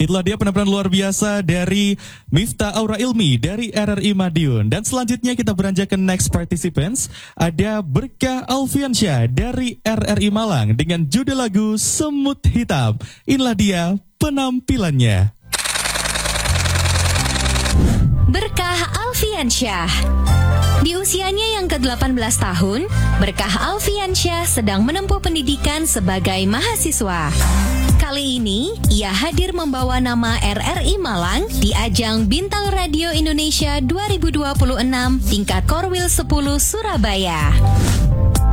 Itulah dia penampilan luar biasa dari Miftah Aura Ilmi dari RRI Madiun. Dan selanjutnya kita beranjak ke next participants. Ada Berkah Alfiansyah dari RRI Malang dengan judul lagu Semut Hitam. Inilah dia penampilannya. Berkah Alfiansyah. Di usianya yang ke-18 tahun, Berkah Alfiansyah sedang menempuh pendidikan sebagai mahasiswa. Kali ini, ia hadir membawa nama RRI Malang di ajang Bintang Radio Indonesia 2026 tingkat Korwil 10 Surabaya.